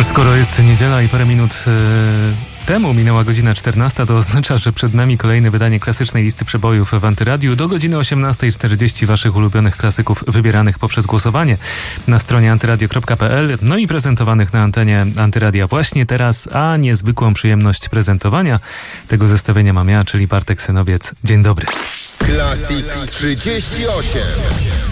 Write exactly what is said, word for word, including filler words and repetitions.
Skoro jest niedziela i parę minut e, temu minęła godzina czternasta, to oznacza, że przed nami kolejne wydanie klasycznej listy przebojów w Antyradiu. Do godziny osiemnastej czterdzieści waszych ulubionych klasyków wybieranych poprzez głosowanie na stronie antyradio kropka p l, no i prezentowanych na antenie Antyradia właśnie teraz, a niezwykłą przyjemność prezentowania tego zestawienia mam ja, czyli Bartek Synowiec. Dzień dobry. Klasik trzydzieści osiem.